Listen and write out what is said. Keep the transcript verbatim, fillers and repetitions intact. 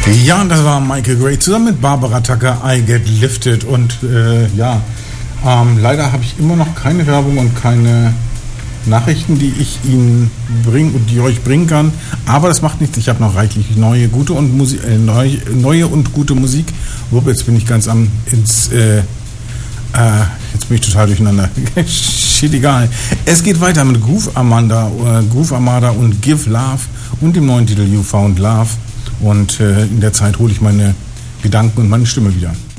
Ja, und das war Michael Gray zusammen mit Barbara Tucker, I Get Lifted. Und äh, ja, ähm, leider habe ich immer noch keine Werbung und keine Nachrichten, die ich Ihnen bringen und die euch bringen kann. Aber das macht nichts. Ich habe noch reichlich neue, gute und Musik, äh, neue, neue und gute Musik. Wupp, jetzt bin ich ganz am ins. Äh, äh, jetzt bin ich total durcheinander. Shit, egal. Es geht weiter mit Groove Amanda, äh, Groove Armada und Give Love und dem neuen Titel You Found Love. Und äh, in der Zeit hole ich meine Gedanken und meine Stimme wieder.